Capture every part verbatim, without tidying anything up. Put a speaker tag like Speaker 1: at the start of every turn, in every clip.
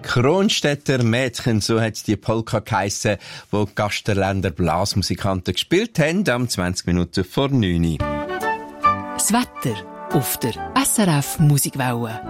Speaker 1: Kronstädter Mädchen, so hat die Polka geheissen, wo die Gasterländer Blasmusikanten gespielt haben, am zwanzig Minuten vor neun.
Speaker 2: Das Wetter auf der S R F Musikwelle.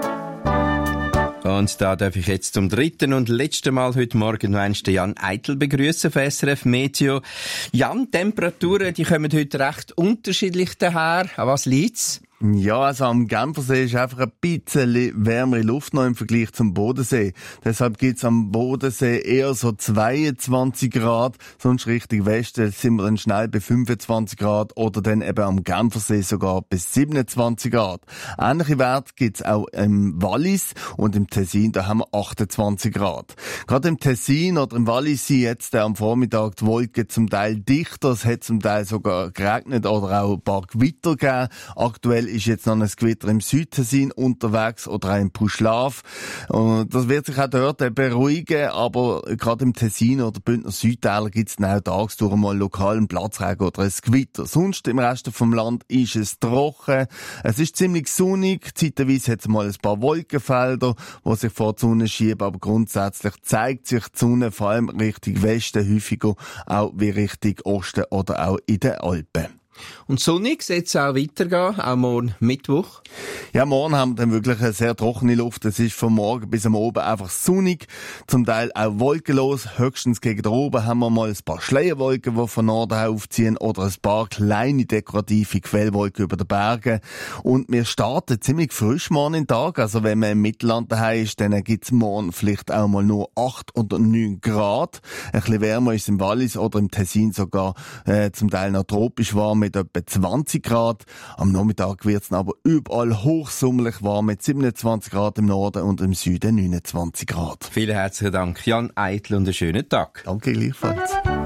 Speaker 1: Und da darf ich jetzt zum dritten und letzten Mal heute Morgen noch einmal den Jan Eitel begrüßen von S R F Meteo. Jan, Temperaturen, die kommen heute recht unterschiedlich daher. An was liegt's?
Speaker 3: Ja, also am Genfersee ist einfach ein bisschen wärmere Luft noch im Vergleich zum Bodensee. Deshalb gibt's am Bodensee eher so zweiundzwanzig Grad. Sonst Richtung Westen sind wir dann schnell bei fünfundzwanzig Grad oder dann eben am Genfersee sogar bis siebenundzwanzig Grad. Ähnliche Werte gibt's auch im Wallis und im Tessin, da haben wir achtundzwanzig Grad. Gerade im Tessin oder im Wallis sind jetzt am Vormittag die Wolken zum Teil dichter. Es hat zum Teil sogar geregnet oder auch ein paar Gewitter gegeben. Aktuell ist jetzt noch ein Gewitter im Südtessin unterwegs oder auch im Puschlav. Und das wird sich auch dort beruhigen, aber gerade im Tessin oder Bündner Südtäler gibt es dann auch tagsdurch mal lokalen Platzregen oder ein Gewitter. Sonst im Rest vom Land ist es trocken. Es ist ziemlich sonnig. Zeitweise hat es mal ein paar Wolkenfelder, die sich vor die Sonne schieben, aber grundsätzlich zeigt sich die Sonne vor allem Richtung Westen häufiger, auch wie Richtung Osten oder auch in den Alpen.
Speaker 1: Und sonnig soll es auch weitergehen, auch morgen Mittwoch?
Speaker 3: Ja, morgen haben wir dann wirklich eine sehr trockene Luft. Es ist von morgen bis am Abend einfach sonnig, zum Teil auch wolkenlos. Höchstens gegen den Oben haben wir mal ein paar Schleierwolken, die von Norden her aufziehen, oder ein paar kleine dekorative Quellwolken über den Bergen. Und wir starten ziemlich frisch morgen in den Tag. Also wenn man im Mittelland daheim ist, dann gibt's morgen vielleicht auch mal nur acht oder neun Grad. Ein bisschen wärmer ist es im Wallis oder im Tessin sogar äh, zum Teil noch tropisch warm mit etwa zwanzig Grad. Am Nachmittag wird es aber überall hochsommerlich warm mit siebenundzwanzig Grad im Norden und im Süden neunundzwanzig Grad.
Speaker 1: Vielen herzlichen Dank, Jan Eitel, und einen schönen Tag.
Speaker 3: Danke, gleichfalls.